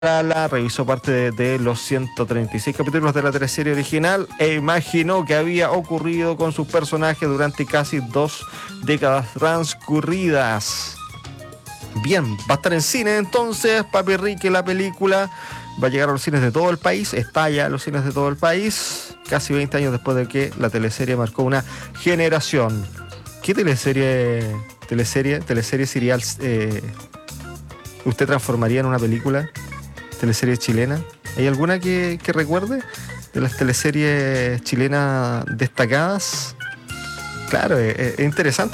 revisó parte de los 136 capítulos de la teleserie original e imaginó que había ocurrido con sus personajes durante casi 2 décadas transcurridas. Bien, va a estar en cine entonces, Papi Ricky, la película. Va a llegar a los cines de todo el país, está ya en los cines de todo el país, casi 20 años después de que la teleserie marcó una generación. ¿Qué teleserie serial usted transformaría en una película? ¿Teleserie chilena? ¿Hay alguna que recuerde de las teleseries chilenas destacadas? Claro, es interesante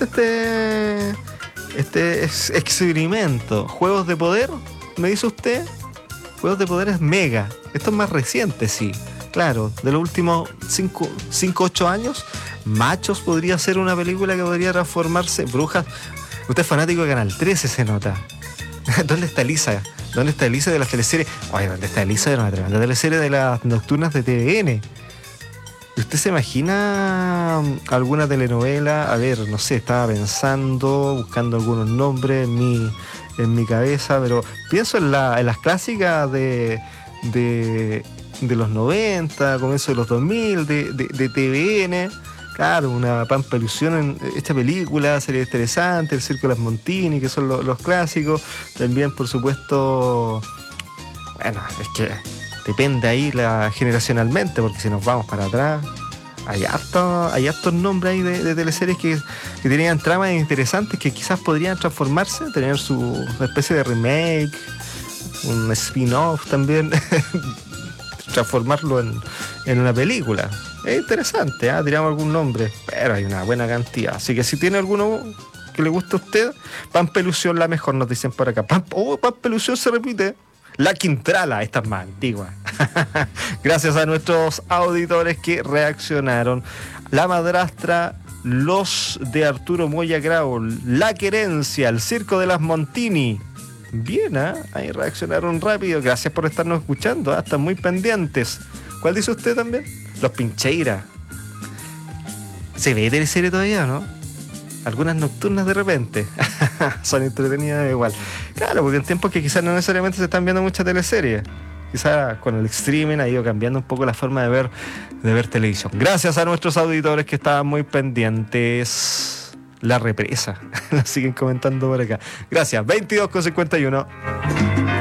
este experimento. ¿Juegos de poder? ¿Me dice usted? Juegos de poder es Mega. Esto es más reciente, sí. Claro, de los últimos 8 años, Machos podría ser una película que podría transformarse. Brujas. Usted es fanático de Canal 13, se nota. ¿Dónde está Elisa? ¿Dónde está Elisa de las teleseries? Oye, ¿dónde está Elisa de una tremenda teleserie de las nocturnas de TVN? ¿Usted se imagina alguna telenovela? A ver, no sé, estaba pensando, buscando algunos nombres en mi cabeza, pero pienso en las clásicas de los 90, comienzo de los 2000, de TVN. Claro, una pampa ilusión en esta película, sería interesante, El Circo de las Montini, que son los clásicos. También, por supuesto, bueno, es que depende ahí generacionalmente, porque si nos vamos para atrás, hay hartos nombres ahí de teleseries que tenían tramas interesantes que quizás podrían transformarse, tener su especie de remake, un spin-off también, transformarlo en una película. Es interesante, tiramos algún nombre, pero hay una buena cantidad. Así que si tiene alguno que le guste a usted, Pampelusión la mejor, nos dicen por acá. Pampelusión se repite. La Quintrala, esta es más antigua. Gracias a nuestros auditores que reaccionaron. La Madrastra, los de Arturo Moya Grau, La Querencia, El Circo de las Montini. Bien, ahí reaccionaron rápido. Gracias por estarnos escuchando, están muy pendientes. ¿Cuál dice usted también? Los Pincheira. ¿Se ve teleserie todavía, no? Algunas nocturnas de repente. Son entretenidas igual. Claro, porque en tiempos que quizás no necesariamente se están viendo muchas teleseries. Quizás con el streaming ha ido cambiando un poco la forma de ver televisión. Gracias a nuestros auditores que estaban muy pendientes. La Represa. La siguen comentando por acá. Gracias. 22:51.